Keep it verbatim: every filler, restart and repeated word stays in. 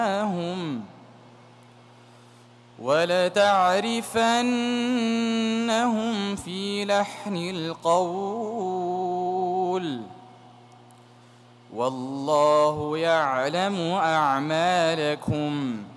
لَهُمْ وَلَتَعْرِفَنَّهُمْ فِي لَحْنِ الْقَوْلِ وَاللَّهُ يَعْلَمُ أَعْمَالَكُمْ